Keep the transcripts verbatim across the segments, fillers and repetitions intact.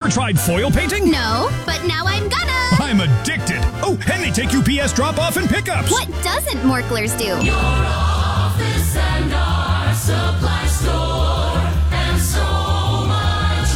tried foil painting? No, but now I'm gonna. I'm addicted. Oh, and they take U P S drop-off and pickups. What doesn't Morklers do? Your office and our supply store and so much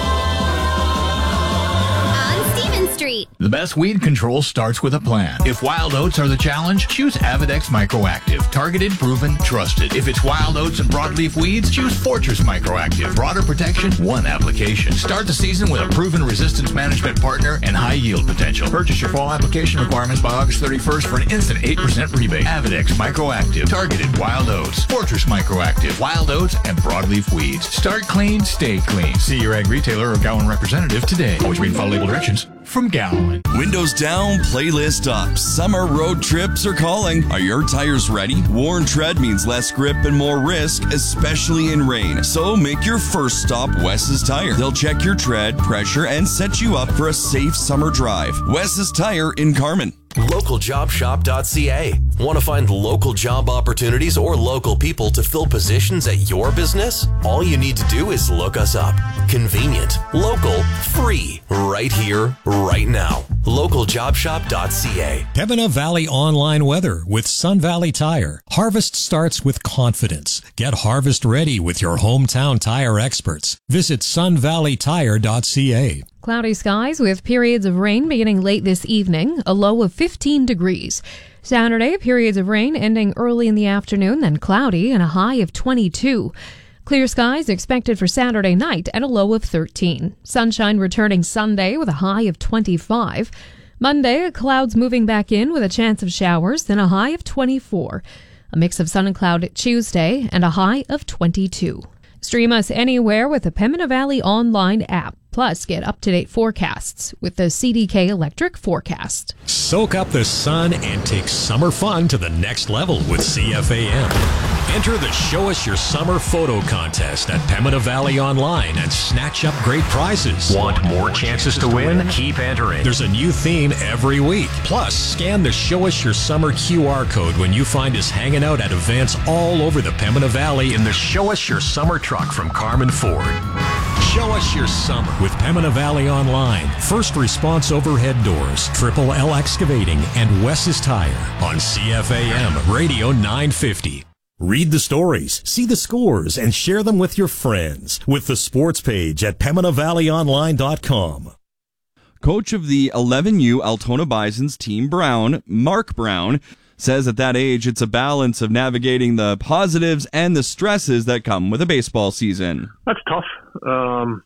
more. On Stevens Street. The best weed control starts with a plan. If wild oats are the challenge, choose Avidex Microactive. Targeted, proven, trusted. If it's wild oats and broadleaf weeds, choose Fortress Microactive. Broader protection, one application. Start the season with a proven resistance management partner and high yield potential. Purchase your fall application requirements by August thirty-first for an instant eight percent rebate. Avidex Microactive. Targeted wild oats. Fortress Microactive. Wild oats and broadleaf weeds. Start clean, stay clean. See your ag retailer or Gowan representative today. Always read and follow label directions from Gowan. Windows down, playlist up. Summer road trips are calling. Are your tires ready? Worn tread means less grip and more risk, especially in rain. So make your first stop Wes's Tire. They'll check your tread, pressure, and set you up for a safe summer drive. Wes's Tire in Carmen. local job shop dot c a. Want to find local job opportunities or local people to fill positions at your business? All you need to do is look us up. Convenient, local, free, right here, right now. local job shop dot c a. Pembina Valley Online Weather with Sun Valley Tire. Harvest starts with confidence. Get harvest ready with your hometown tire experts. Visit sun valley tire dot c a. Cloudy skies with periods of rain beginning late this evening, a low of fifteen degrees. Saturday, periods of rain ending early in the afternoon, then cloudy and a high of twenty-two. Clear skies expected for Saturday night at a low of thirteen. Sunshine returning Sunday with a high of twenty-five. Monday, clouds moving back in with a chance of showers, then a high of twenty-four. A mix of sun and cloud Tuesday and a high of twenty-two. Stream us anywhere with the Pembina Valley Online app. Plus, get up-to-date forecasts with the C D K Electric Forecast. Soak up the sun and take summer fun to the next level with C F A M. Enter the Show Us Your Summer photo contest at Pembina Valley Online and snatch up great prizes. Want more chances to win? Keep entering. There's a new theme every week. Plus, scan the Show Us Your Summer Q R code when you find us hanging out at events all over the Pembina Valley in the Show Us Your Summer truck from Carmen Ford. Show Us Your Summer with Pembina Valley Online, First Response Overhead Doors, Triple L Excavating, and Wes's Tire on C F A M Radio nine fifty. Read the stories, see the scores, and share them with your friends with the sports page at pembina valley online dot com. Coach of the eleven U Altona Bison's Team Brown, Mark Brown, says at that age it's a balance of navigating the positives and the stresses that come with a baseball season. That's tough. Um,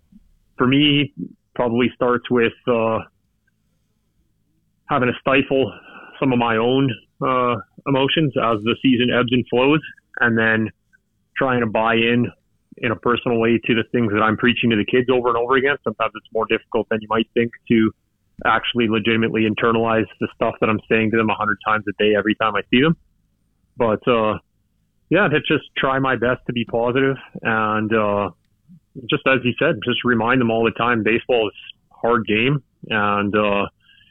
for me, probably starts with uh, having to stifle some of my own uh, emotions as the season ebbs and flows, and then trying to buy in in a personal way to the things that I'm preaching to the kids over and over again. Sometimes it's more difficult than you might think to actually legitimately internalize the stuff that I'm saying to them a hundred times a day every time I see them. But uh, yeah, to just try my best to be positive and uh, just as you said, just remind them all the time, baseball is a hard game, and uh,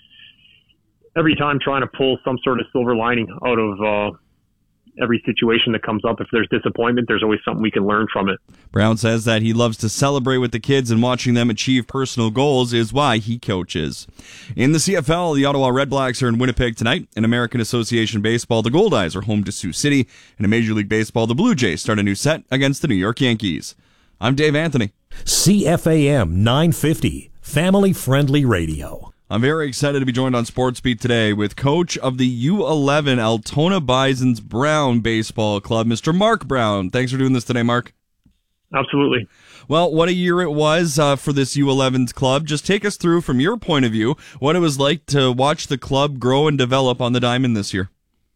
every time trying to pull some sort of silver lining out of uh, every situation that comes up. If there's disappointment, there's always something we can learn from it. Brown says that he loves to celebrate with the kids, and watching them achieve personal goals is why he coaches. In the C F L, the Ottawa Redblacks are in Winnipeg tonight. In American Association Baseball, the Goldeyes are home to Sioux City. And in Major League Baseball, the Blue Jays start a new set against the New York Yankees. I'm Dave Anthony. C F A M nine fifty, family-friendly radio. I'm very excited to be joined on Sports Beat today with coach of the U eleven Altona Bison's Brown Baseball Club, Mister Mark Brown. Thanks for doing this today, Mark. Absolutely. Well, what a year it was uh, for this U eleven's club. Just take us through, from your point of view, what it was like to watch the club grow and develop on the diamond this year.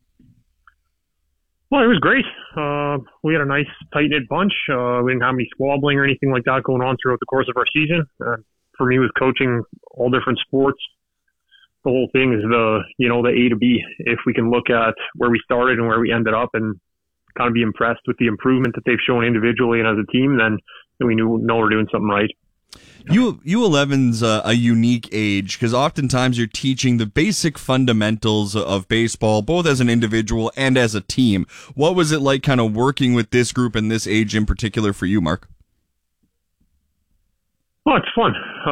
Well, it was great. Uh, we had a nice, tight-knit bunch. Uh, we didn't have any squabbling or anything like that going on throughout the course of our season. Uh, for me, with coaching all different sports, the whole thing is the, you know, the A to B. If we can look at where we started and where we ended up and kind of be impressed with the improvement that they've shown individually and as a team, then, then we knew, know we're doing something right. U U eleven's a, a unique age because oftentimes you're teaching the basic fundamentals of baseball, both as an individual and as a team. What was it like kind of working with this group and this age in particular for you, Mark? Well, it's fun.